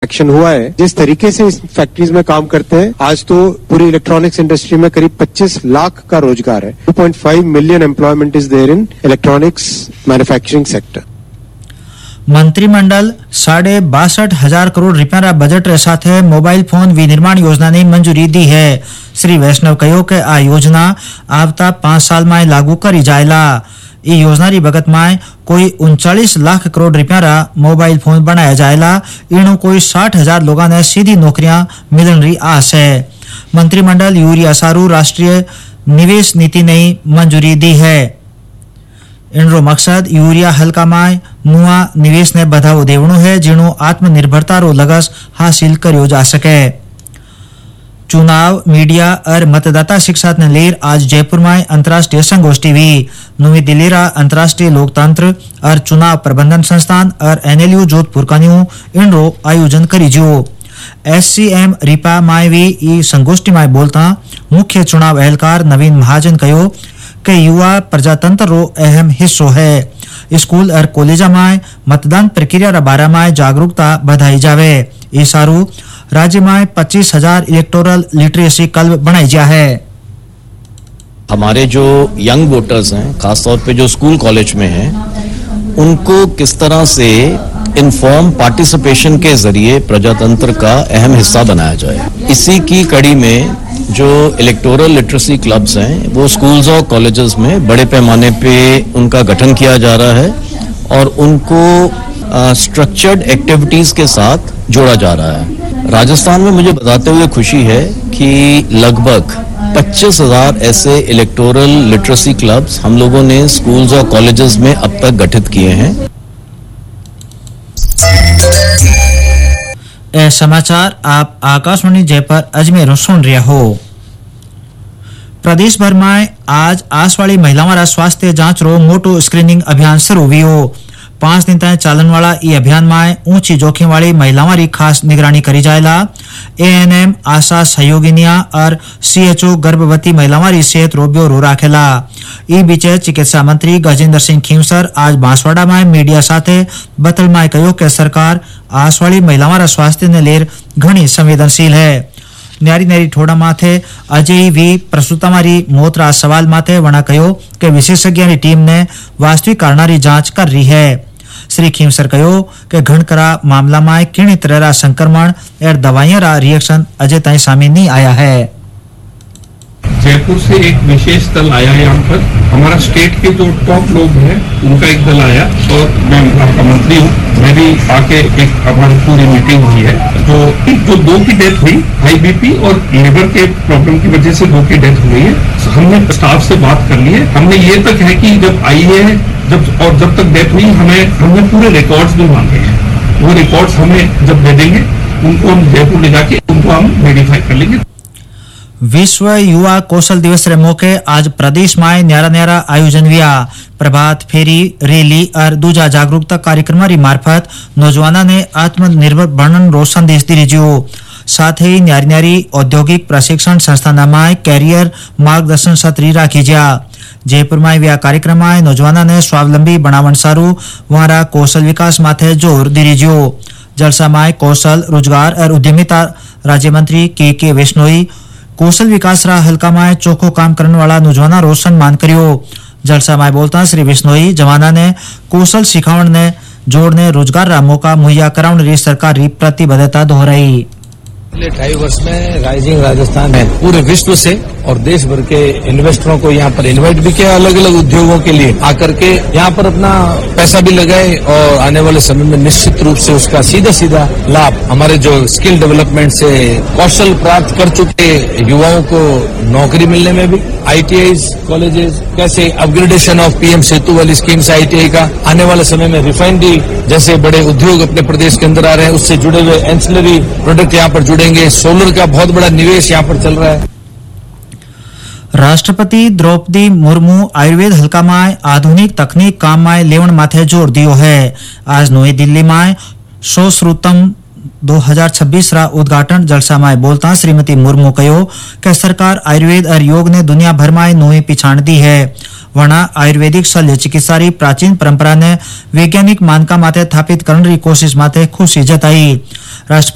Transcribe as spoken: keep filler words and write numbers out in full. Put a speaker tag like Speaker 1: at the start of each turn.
Speaker 1: Action हुआ है, जिस तरीके से इस फैक्ट्रीज में काम करते हैं, आज तो पूरी इलेक्ट्रॉनिक्स इंडस्ट्री में करीब पच्चीस लाख का रोजगार है। Two point five million employment is there in electronics manufacturing sector.
Speaker 2: મંત્રીમંડળ સાડે બાસઠ હજાર કરોડ રૂપિયાના બજેટ સાથે મોબાઈલ ફોન વિનિર્માણ યોજનાની મંજૂરી દી હે। શ્રી વૈષ્ણવ કહ્યું કે આ યોजना આવતા પાંચ સાલમાં લાગુ કરી જાયેલા। ई योजनारी बगत में कोई उनचालीस लाख करोड़ रुपया मोबाइल फोन बनाया जाएला। इनो कोई साठ हजार लोगों ने सीधी नौकरियां मिलने री आस है। मंत्रिमंडल यूरिया सारू राष्ट्रीय निवेश नीति ने मंजूरी दी है। इनरो मकसद यूरिया हल्का में नुआ निवेश ने बढ़ावो देवनो है, जिनो आत्मनिर्भरता रो लक्ष्य हासिल करियो जा सके। चुनाव मीडिया और मतदाता शिक्षा ने लेर आज जयपुर में अंतर्राष्ट्रीय संगोष्ठी हुई। नवी दिल्ली रा अंतर्राष्ट्रीय लोकतंत्र और चुनाव प्रबंधन संस्थान और एनएलयू जोधपुर का इनरो आयोजन करीजो। एससीएम रिपा मायवी ई संगोष्ठी में बोलता मुख्य चुनाव एहलकार नवीन महाजन कहो कि युवा प्रजातंत्र रो अहम हिस्सो है। स्कूल और कॉलेज में मतदान प्रक्रिया रा बारे में जागरूकता बढ़ाई जावे। ये सारू राज्य में पच्चीस हजार इलेक्टोरल लिटरेसी क्लब बनाई जा है।
Speaker 3: हमारे जो यंग वोटर्स हैं, खासतौर पे जो स्कूल कॉलेज में हैं, उनको किस तरह से इन्फॉर्म पार्टिसिपेशन के जरिए प्रजातंत्र का अहम हिस्सा बनाया जाए। इसी की कड़ी में जो इलेक्टोरल लिटरेसी क्लब्स हैं, वो स्कूल्स और कॉलेजेस में बड़े पैमाने पे उनका गठन किया जा रहा है और उनको स्ट्रक्चर्ड एक्टिविटीज के साथ जोड़ा जा रहा है। राजस्थान में मुझे बताते हुए खुशी है कि लगभग पच्चीस हजार ऐसे इलेक्टोरल लिटरेसी क्लब्स हम लोगों ने स्कूल्स और कॉलेजेस में अब तक गठित किए हैं।
Speaker 2: ए समाचार आप आकाशवाणी जयपुर अजमेर सुन रहे हो। प्रदेश भर में आज आसवाड़ी महिलाओं स्वास्थ्य जांच रो मोटो स्क्रीनिंग अभियान शुरू हुई। पांच दिन तक चालन वाला ई अभियान में ऊंची जोखिम वाली महिलाओं की खास निगरानी करी जाएला। एएनएम आशा सहयोगिनिया और सीएचओ गर्भवती महिलाओं की सेहत रो ब्योरो राखेला। ई बीचे चिकित्सा मंत्री गजेंद्र सिंह खींवसर आज बांसवाड़ा में मीडिया साथे बतल में कहो कि सरकार आसवाड़ी महिलाओं स्वास्थ्य ने लेर घणी संवेदनशील है। न्यारी न्यारी ठोड़ा माथे अजय वी प्रसूतामारी मोतरा सवाल माथे वणा कहो कि विशेषज्ञों की टीम ने वास्तविक कारणारी जांच कर रही है। श्री खींवसर कहो कि घणकरा मामला में किणी तरह संक्रमण और दवाइयां रा रिएक्शन अजय तय सामने नहीं आया है।
Speaker 4: जयपुर से एक विशेष दल आया है। यहाँ पर हमारा स्टेट के जो टॉप लोग हैं उनका एक दल आया और मैं आपका मंत्री हूँ, मैं भी आके एक हमारी पूरी मीटिंग हुई है। जो जो दो की डेथ हुई हाई बीपी और लिवर के प्रॉब्लम की वजह से दो की डेथ हुई है। हमने स्टाफ से बात कर ली है। हमने ये तक है कि जब आई है जब और जब तक डेथ हुई हमें हमने पूरे रिकॉर्ड्स भी मांगे हैं। वो रिकॉर्ड्स हमें जब दे देंगे उनको हम जयपुर ले जाके उनको हम वेरीफाई कर लेंगे।
Speaker 2: विश्व युवा कौशल दिवस रे मौके आज प्रदेश में न्यारा न्यारा आयोजन हुआ। प्रभात फेरी, रैली और दूजा जागरूकता कार्यक्रम री मार्फत नौजवानों ने आत्मनिर्भर बनने रो संदेश दीजियो। साथ ही न्यारी न्यारी औद्योगिक प्रशिक्षण संस्थान में कैरियर मार्गदर्शन सत्र राखी जा। जयपुर में व्या कार्यक्रम में नौजवानों ने स्वावलंबी बनावन सारू वहां कौशल विकास माथे जोर दीजियो। जलसा में कौशल रोजगार और उद्यमिता राज्य मंत्री के के वैष्णोई कौशल विकास रा हल्का में चोखो काम करने वाला नौजवानों रो सम्मान करियो। जलसा में बोलता श्री विश्नोई जवाना ने कौशल सिखावण ने जोड़ने रोजगार रा मौका मुहैया कराने री सरकार री प्रतिबद्धता दोहराई।
Speaker 5: पिछले ढाई वर्ष में राइजिंग राजस्थान है पूरे विश्व से और देश भर के इन्वेस्टरों को यहाँ पर इन्वाइट भी किया अलग अलग उद्योगों के लिए आकर के यहाँ पर अपना पैसा भी लगाए और आने वाले समय में निश्चित रूप से उसका सीधा सीधा लाभ हमारे जो स्किल डेवलपमेंट से कौशल प्राप्त कर चुके युवाओं को नौकरी मिलने में भी आईटीआई कॉलेजेस कैसे अपग्रेडेशन ऑफ पीएम सेतु वाली स्कीम्स आईटीआई का आने वाले समय में रिफाइनरी जैसे बड़े उद्योग अपने प्रदेश के अंदर आ रहे हैं उससे जुड़े हुए एंसिलरी प्रोडक्ट यहाँ पर जुड़ेंगे। सोलर का बहुत बड़ा निवेश यहाँ पर चल रहा है।
Speaker 2: राष्ट्रपति द्रौपदी मुर्मू आयुर्वेद हल्का में आधुनिक तकनीक काम में लेवन माथे जोर दियो है। आज नई दिल्ली में सोश्रुतम दो हजार छब्बीस रा उद्घाटन जलसा में बोलता श्रीमती मुर्मू कहो कि सरकार आयुर्वेद और योग ने दुनिया भर में नोई पिछाड़ दी है। वरना आयुर्वेदिक शल्य चिकित्सा री प्राचीन परंपरा ने वैज्ञानिक मानका माथे स्थापित करने की कोशिश माथे खुशी जताई। राष्ट्रपति